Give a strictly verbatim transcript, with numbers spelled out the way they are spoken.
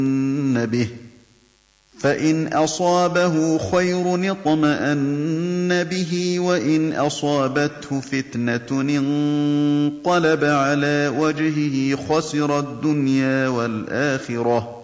به فإن أصابه خير اطمأن به وإن أصابته فتنة انقلب على وجهه خسر الدنيا والآخرة